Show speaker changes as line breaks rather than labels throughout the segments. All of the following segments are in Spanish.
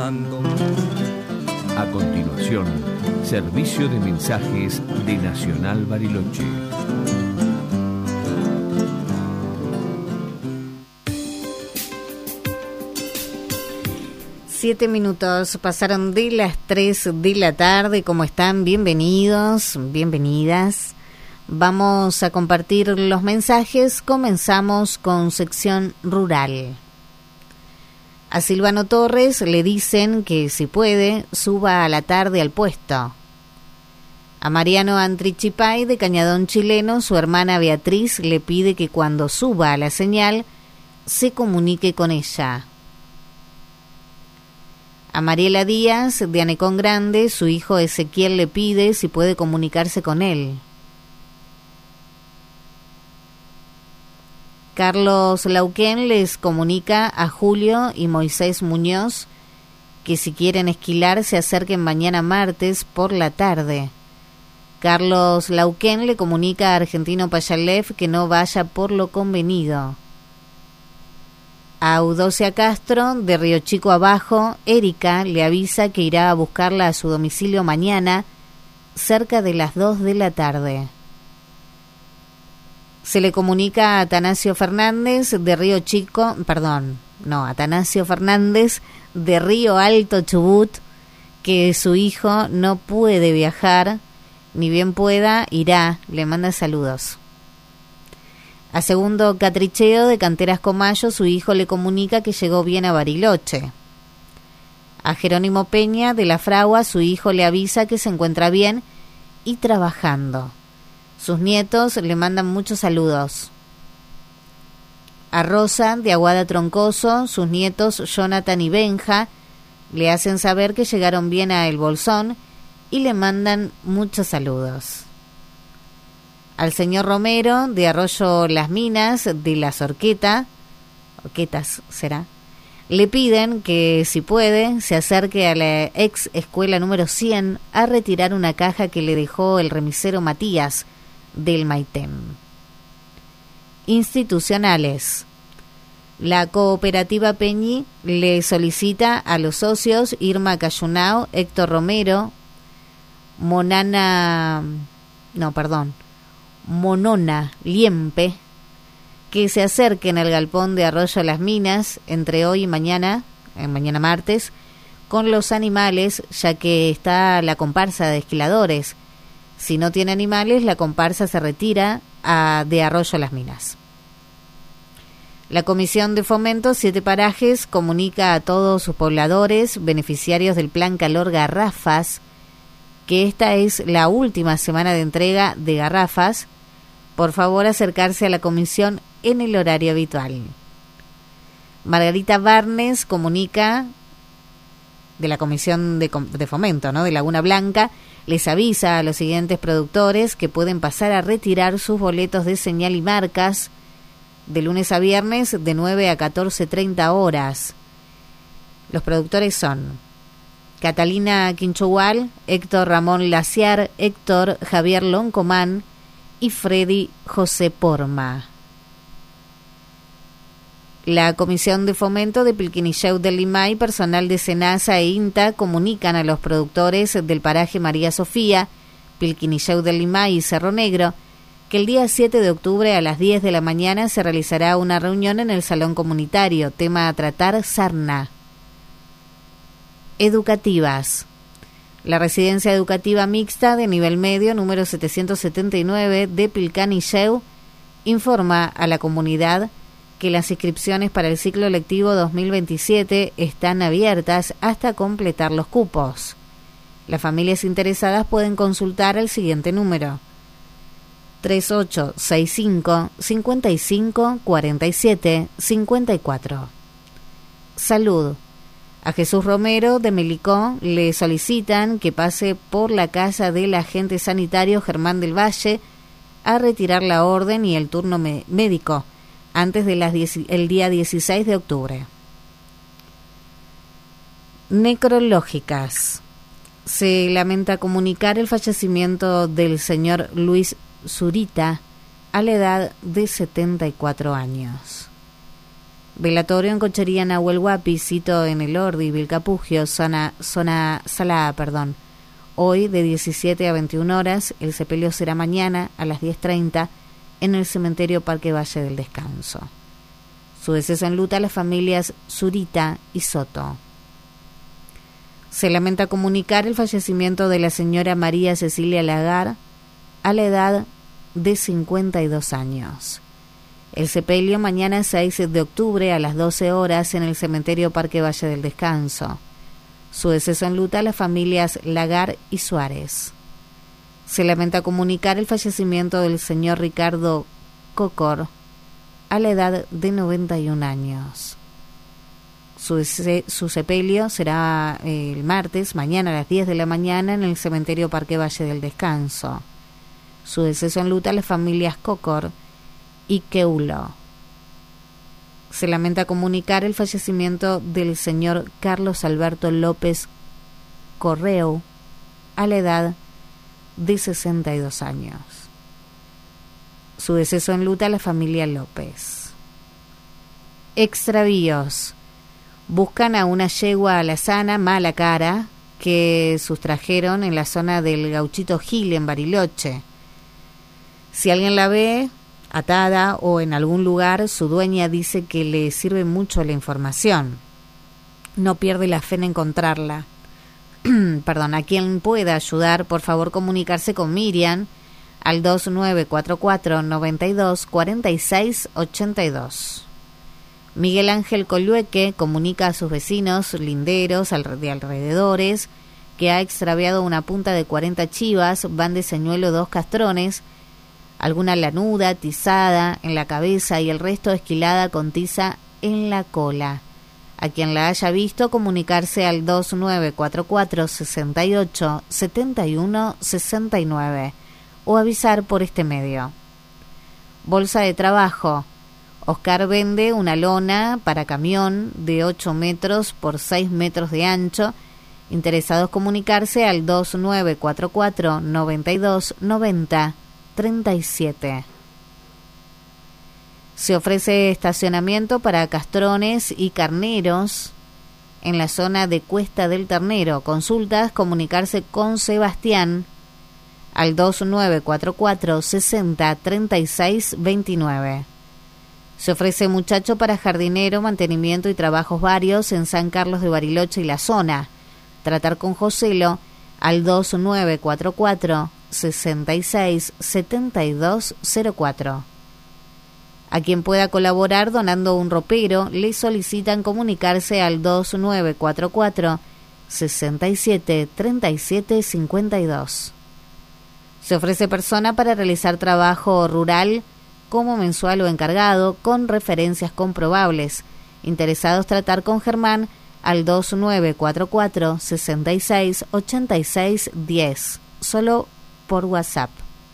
A continuación, servicio de mensajes de Nacional Bariloche.
Siete minutos pasaron de las 3 de la tarde. ¿Cómo están? Bienvenidos, bienvenidas. Vamos a compartir los mensajes. Comenzamos con sección rural. A Silvano Torres le dicen que si puede, suba a la tarde al puesto. A Mariano Antrichipay de Cañadón Chileno, su hermana Beatriz le pide que cuando suba a la señal, se comunique con ella. A Mariela Díaz de Anecón Grande, su hijo Ezequiel le pide si puede comunicarse con él. Carlos Lauquén les comunica a Julio y Moisés Muñoz que si quieren esquilar se acerquen mañana martes por la tarde. Carlos Lauquén le comunica a Argentino Payalev que no vaya por lo convenido. A Eudocia Castro, de Río Chico Abajo, Erika le avisa que irá a buscarla a su domicilio mañana, cerca de las 2 de la tarde. Se le comunica a Atanasio Fernández, de Río Chico, Atanasio Fernández, de Río Alto Chubut, que su hijo no puede viajar, ni bien pueda, irá, le manda saludos. A Segundo Catricheo de Canteras Comayo, su hijo le comunica que llegó bien a Bariloche. A Jerónimo Peña de La Fragua, su hijo le avisa que se encuentra bien y trabajando. Sus nietos le mandan muchos saludos. A Rosa de Aguada Troncoso, sus nietos Jonathan y Benja le hacen saber que llegaron bien a El Bolsón y le mandan muchos saludos. Al señor Romero de Arroyo Las Minas, de La Zorqueta, Orquetas será, le piden que si puede se acerque a la ex escuela número 100 a retirar una caja que le dejó el remisero Matías del Maitén. Institucionales. La cooperativa Peñi le solicita a los socios Irma Cayunao, Héctor Romero, Monona Liempe, que se acerquen al galpón de Arroyo Las Minas entre hoy y mañana martes, con los animales, ya que está la comparsa de esquiladores. Si no tiene animales, la comparsa se retira de Arroyo Las Minas. La Comisión de Fomento 7 Parajes comunica a todos sus pobladores, beneficiarios del Plan Calor Garrafas, que esta es la última semana de entrega de garrafas. Por favor, acercarse a la comisión en el horario habitual. Margarita Barnes comunica de la Comisión de Fomento, de Laguna Blanca, les avisa a los siguientes productores que pueden pasar a retirar sus boletos de señal y marcas de lunes a viernes de 9 a 14:30 horas. Los productores son Catalina Quinchogual, Héctor Ramón Laciar, Héctor Javier Loncomán y Freddy José Porma. La Comisión de Fomento de Pilquinilleu del Limay, personal de Senasa e INTA comunican a los productores del paraje María Sofía, Pilquinilleu del Limay y Cerro Negro que el día 7 de octubre a las 10 de la mañana se realizará una reunión en el Salón Comunitario, tema a tratar sarna. Educativas. La Residencia Educativa Mixta de Nivel Medio número 779 de Pilcanilleu informa a la comunidad que las inscripciones para el ciclo lectivo 2027 están abiertas hasta completar los cupos. Las familias interesadas pueden consultar al siguiente número: 3865 55 47 54. Salud. A Jesús Romero de Melicó le solicitan que pase por la casa del agente sanitario Germán del Valle a retirar la orden y el turno médico antes de el día 16 de octubre. Necrológicas. Se lamenta comunicar el fallecimiento del señor Luis Zurita a la edad de 74 años. Velatorio en Cochería Nahuel Huapi, sito en el Ordi, Vilcapugio, Sala, hoy de 17 a 21 horas. El sepelio será mañana a las 10:30 en el cementerio Parque Valle del Descanso. Su deceso enluta a las familias Zurita y Soto. Se lamenta comunicar el fallecimiento de la señora María Cecilia Lagar a la edad de 52 años. El sepelio mañana 6 de octubre a las 12 horas en el cementerio Parque Valle del Descanso. Su deceso enluta a las familias Lagar y Suárez. Se lamenta comunicar el fallecimiento del señor Ricardo Cocor a la edad de 91 años. Su sepelio será el martes, mañana a las 10 de la mañana en el cementerio Parque Valle del Descanso. Su deceso enluta a las familias Cocor y Queulo. Se lamenta comunicar el fallecimiento del señor Carlos Alberto López Correu a la edad de 62 años. Su deceso enluta a la familia López. Extravíos. Buscan a una yegua alazana mala cara que sustrajeron en la zona del Gauchito Gil en Bariloche. Si alguien la ve atada o en algún lugar, su dueña dice que le sirve mucho la información. No pierde la fe en encontrarla. A quien pueda ayudar, por favor comunicarse con Miriam al 2944 92 46 82. Miguel Ángel Colueque comunica a sus vecinos linderos de alrededores que ha extraviado una punta de 40 chivas, van de señuelo 2 castrones, alguna lanuda, tizada en la cabeza y el resto esquilada con tiza en la cola. A quien la haya visto, comunicarse al 2944 68 71 69 o avisar por este medio. Bolsa de trabajo. Oscar vende una lona para camión de 8 metros por 6 metros de ancho. Interesados comunicarse al 2944 92 90 37. Se ofrece estacionamiento para castrones y carneros en la zona de Cuesta del Ternero. Consultas, comunicarse con Sebastián al 2944 60 36 29. Se ofrece muchacho para jardinero, mantenimiento y trabajos varios en San Carlos de Bariloche y la zona. Tratar con Joselo al 2944 66 72 04. A quien pueda colaborar donando un ropero, le solicitan comunicarse al 2944 67 37 52. Se ofrece persona para realizar trabajo rural como mensual o encargado con referencias comprobables. Interesados tratar con Germán al 2944 66 86 10. Solo por WhatsApp.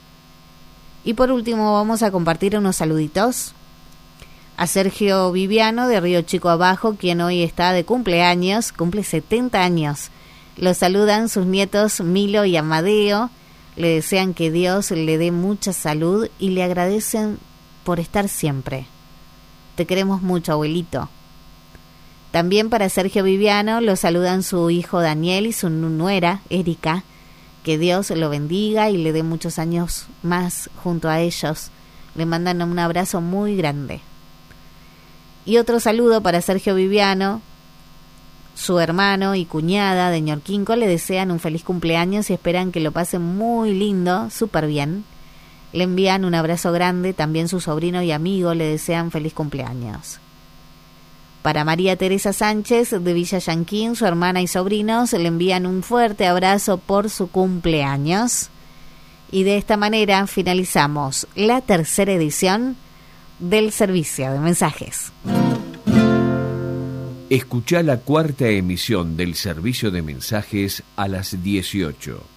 Y por último vamos a compartir unos saluditos a Sergio Viviano de Río Chico Abajo, quien hoy está de cumpleaños, cumple 70 años. Lo saludan sus nietos Milo y Amadeo, le desean que Dios le dé mucha salud y le agradecen por estar siempre. Te queremos mucho, abuelito. También para Sergio Viviano lo saludan su hijo Daniel y su nuera Erika. Que Dios lo bendiga y le dé muchos años más junto a ellos. Le mandan un abrazo muy grande. Y otro saludo para Sergio Viviano. Su hermano y cuñada de Ñorquinco le desean un feliz cumpleaños y esperan que lo pasen muy lindo, súper bien. Le envían un abrazo grande. También su sobrino y amigo le desean feliz cumpleaños. Para María Teresa Sánchez de Villa Yanquín, su hermana y sobrinos le envían un fuerte abrazo por su cumpleaños. Y de esta manera finalizamos la tercera edición del Servicio de Mensajes.
Escuchá la cuarta emisión del Servicio de Mensajes a las 18.